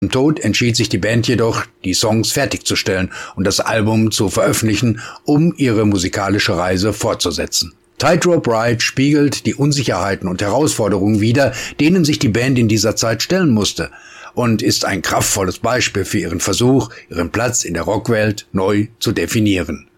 Im Tod entschied sich die Band jedoch, die Songs fertigzustellen und das Album zu veröffentlichen, um ihre musikalische Reise fortzusetzen. Tightrope Ride spiegelt die Unsicherheiten und Herausforderungen wider, denen sich die Band in dieser Zeit stellen musste, und ist ein kraftvolles Beispiel für ihren Versuch, ihren Platz in der Rockwelt neu zu definieren.